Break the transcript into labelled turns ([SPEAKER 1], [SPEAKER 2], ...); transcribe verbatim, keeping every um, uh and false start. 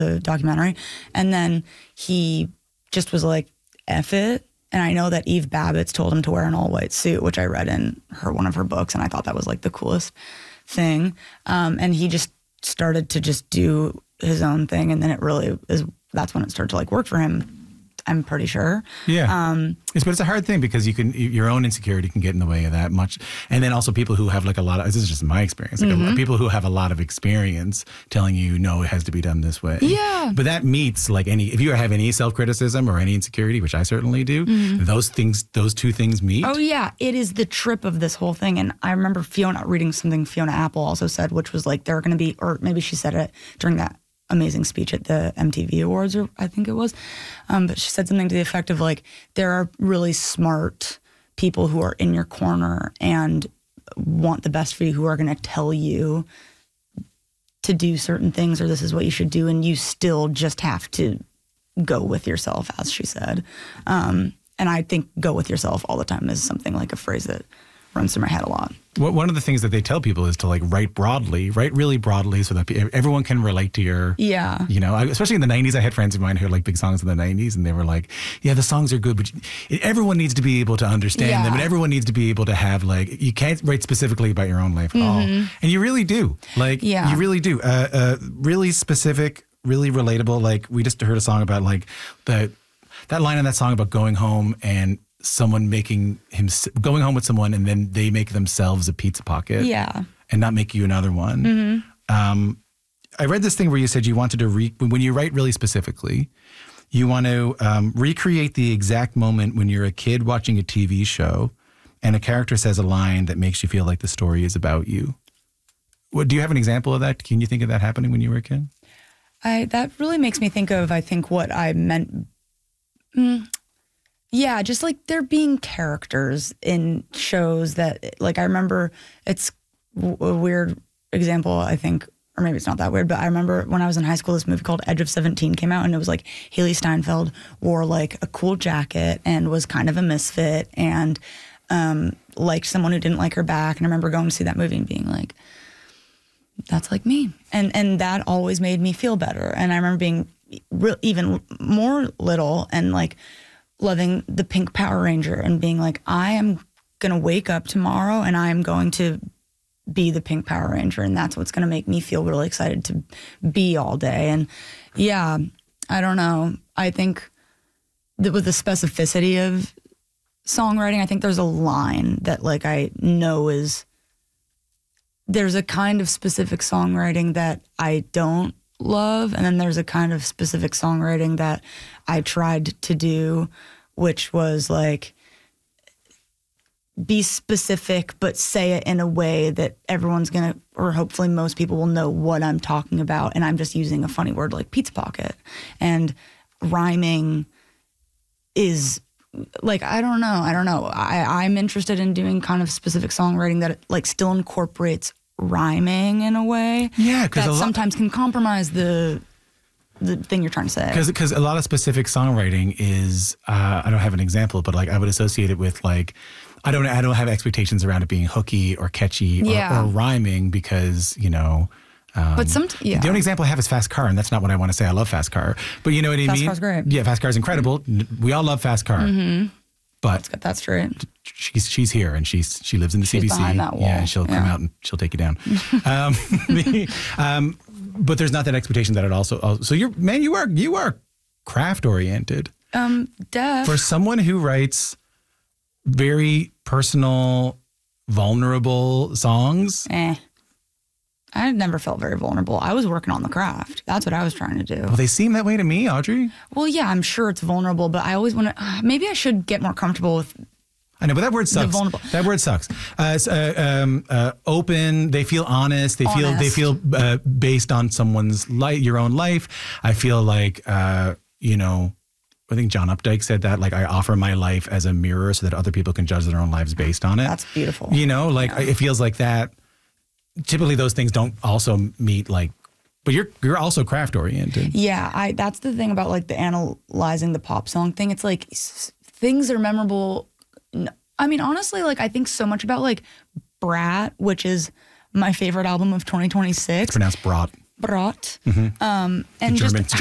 [SPEAKER 1] the documentary. And then he just was like, F it. And I know that Eve Babbitt's told him to wear an all white suit, which I read in her one of her books. And I thought that was like the coolest thing. Um, and he just started to just do his own thing. And then it really is, that's when it started to like work for him. I'm pretty sure.
[SPEAKER 2] Yeah.
[SPEAKER 1] Um,
[SPEAKER 2] it's, but it's a hard thing because you can, your own insecurity can get in the way of that much. And then also people who have like a lot of, this is just my experience, like
[SPEAKER 1] mm-hmm.
[SPEAKER 2] a, people who have a lot of experience telling you, no, it has to be done this way.
[SPEAKER 1] Yeah.
[SPEAKER 2] But that meets like any, if you have any self-criticism or any insecurity, which I certainly do, mm-hmm. those things, those two things meet.
[SPEAKER 1] Oh yeah. It is the trip of this whole thing. And I remember Fiona reading something Fiona Apple also said, which was like, there are going to be, or maybe she said it during that amazing speech at the M T V Awards, or I think it was. Um, but she said something to the effect of like, there are really smart people who are in your corner and want the best for you, who are going to tell you to do certain things, or this is what you should do. And you still just have to go with yourself, as she said. Um, and I think go with yourself all the time is something like a phrase that runs through my head a lot.
[SPEAKER 2] One of the things that they tell people is to like write broadly, write really broadly so that everyone can relate to your,
[SPEAKER 1] yeah.
[SPEAKER 2] you know, especially in the nineties. I had friends of mine who had like big songs in the nineties and they were like, yeah, the songs are good, but everyone needs to be able to understand
[SPEAKER 1] yeah.
[SPEAKER 2] them and everyone needs to be able to have like, you can't write specifically about your own life at mm-hmm. all. And you really do. Like,
[SPEAKER 1] yeah.
[SPEAKER 2] you really do. Uh, uh, really specific, really relatable. Like we just heard a song about like the, that line in that song about going home and someone making him going home with someone and then they make themselves a pizza pocket
[SPEAKER 1] yeah
[SPEAKER 2] and not make you another one. Mm-hmm. Um, I read this thing where you said you wanted to re when you write really specifically, you want to um, recreate the exact moment when you're a kid watching a T V show and a character says a line that makes you feel like the story is about you. What, do you have an example of that? Can you think of that happening when you were a kid?
[SPEAKER 1] I that really makes me think of, I think, what I meant. Mm, Yeah, just like there being characters in shows that, like, I remember it's a weird example, I think, or maybe it's not that weird, but I remember when I was in high school, this movie called Edge of seventeen came out, and it was like Haley Steinfeld wore like a cool jacket and was kind of a misfit and um, liked someone who didn't like her back. And I remember going to see that movie and being like, that's like me. And, and that always made me feel better. And I remember being re- even more little and like, loving the Pink Power Ranger and being like, I am going to wake up tomorrow and I am going to be the Pink Power Ranger. And that's what's going to make me feel really excited to be all day. And yeah, I don't know. I think that with the specificity of songwriting, I think there's a line that like I know is, there's a kind of specific songwriting that I don't love. And then there's a kind of specific songwriting that I tried to do, which was like, be specific, but say it in a way that everyone's going to, or hopefully most people will know what I'm talking about. And I'm just using a funny word like pizza pocket. And rhyming is like, I don't know. I don't know. I, I'm interested in doing kind of specific songwriting that like still incorporates rhyming in a way
[SPEAKER 2] yeah,
[SPEAKER 1] that lo- sometimes can compromise the the thing you're trying to say.
[SPEAKER 2] Because because a lot of specific songwriting is, uh, I don't have an example, but like I would associate it with like, I don't I don't have expectations around it being hooky or catchy or,
[SPEAKER 1] yeah.
[SPEAKER 2] or rhyming because, you know. Um,
[SPEAKER 1] but some, yeah.
[SPEAKER 2] The only example I have is Fast Car, and that's not what I want to say. I love Fast Car. But you know what I
[SPEAKER 1] Fast
[SPEAKER 2] mean?
[SPEAKER 1] Car's great.
[SPEAKER 2] Yeah, Fast Car's incredible. Mm-hmm. We all love Fast Car.
[SPEAKER 1] Mm-hmm.
[SPEAKER 2] But
[SPEAKER 1] Let's get that straight.
[SPEAKER 2] She's she's here and she's she lives in the
[SPEAKER 1] she's
[SPEAKER 2] C B C.
[SPEAKER 1] Behind that wall.
[SPEAKER 2] Yeah, and she'll come
[SPEAKER 1] yeah.
[SPEAKER 2] out and she'll take you down. um, the, um, but there's not that expectation that it also, also. So you're man, you are you are craft oriented.
[SPEAKER 1] Um, def.
[SPEAKER 2] For someone who writes very personal, vulnerable songs.
[SPEAKER 1] Eh. I never felt very vulnerable. I was working on the craft. That's what I was trying to do.
[SPEAKER 2] Well, they seem that way to me, Audrey.
[SPEAKER 1] Well, yeah, I'm sure it's vulnerable, but I always want to, uh, maybe I should get more comfortable with.
[SPEAKER 2] I know, but that word sucks.
[SPEAKER 1] Vulnerable.
[SPEAKER 2] That word sucks. Uh, it's, uh, um, uh, open. They feel honest. They
[SPEAKER 1] honest.
[SPEAKER 2] feel they feel uh, based on someone's life, your own life. I feel like uh, you know. I think John Updike said that. Like, I offer my life as a mirror so that other people can judge their own lives based on it.
[SPEAKER 1] That's beautiful.
[SPEAKER 2] You know, like
[SPEAKER 1] yeah.
[SPEAKER 2] it feels like that. Typically, those things don't also meet like. But you're you're also craft oriented.
[SPEAKER 1] Yeah, I. That's the thing about like the analyzing the pop song thing. It's like s- things are memorable. I mean, honestly, like I think so much about like Brat, which is my favorite album of twenty twenty-six.
[SPEAKER 2] It's pronounced Brat.
[SPEAKER 1] brought, um, and
[SPEAKER 2] German,
[SPEAKER 1] just